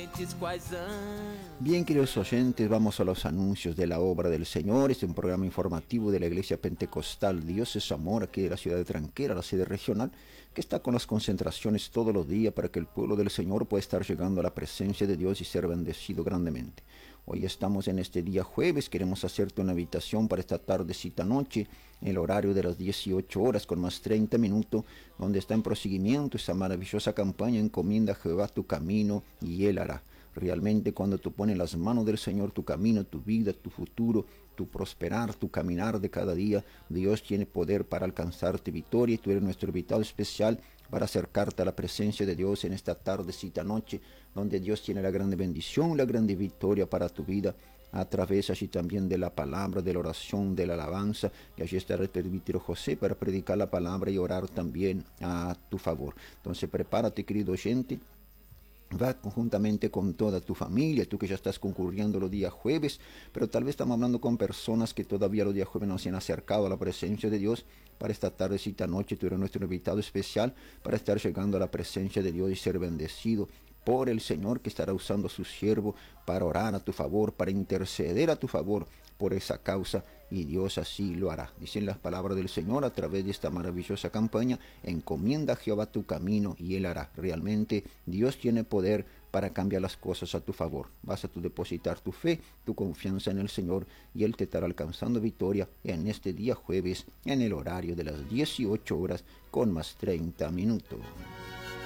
diferentes quais antes. Bien, queridos oyentes, vamos a los anuncios de la obra del Señor. Este es un programa informativo de la Iglesia Pentecostal Dios es Amor, aquí de la ciudad de Tranquera, la sede regional, que está con las concentraciones todos los días para que el pueblo del Señor pueda estar llegando a la presencia de Dios y ser bendecido grandemente. Hoy estamos en este día jueves, queremos hacerte una invitación para esta tardecita noche, en el horario de las 18 horas con más 30 minutos, donde está en prosiguimiento esa maravillosa campaña Encomienda a Jehová tu camino y Él hará. Realmente cuando tú pones las manos del Señor tu camino, tu vida, tu futuro, tu prosperar, tu caminar de cada día, Dios tiene poder para alcanzarte victoria y tú eres nuestro invitado especial para acercarte a la presencia de Dios en esta tardecita noche, donde Dios tiene la grande bendición, la grande victoria para tu vida, a través allí también de la palabra, de la oración, de la alabanza, y allí estará el presbítero José para predicar la palabra y orar también a tu favor. Entonces prepárate, querido oyente. Va conjuntamente con toda tu familia, tú que ya estás concurriendo los días jueves, pero tal vez estamos hablando con personas que todavía los días jueves no se han acercado a la presencia de Dios. Para esta tardecita noche tú eres nuestro invitado especial para estar llegando a la presencia de Dios y ser bendecido por el Señor, que estará usando a su siervo para orar a tu favor, para interceder a tu favor por esa causa, y Dios así lo hará. Dicen las palabras del Señor a través de esta maravillosa campaña: encomienda a Jehová tu camino y Él hará. Realmente Dios tiene poder para cambiar las cosas a tu favor. Vas a depositar tu fe, tu confianza en el Señor, y Él te estará alcanzando victoria en este día jueves, en el horario de las 18 horas con más 30 minutos.